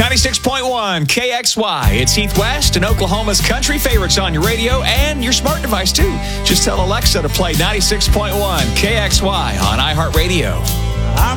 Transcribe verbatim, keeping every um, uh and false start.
ninety-six point one K X Y. It's Heath West and Oklahoma's country favorites on your radio and your smart device, too. Just tell Alexa to play ninety-six point one K X Y on iHeartRadio.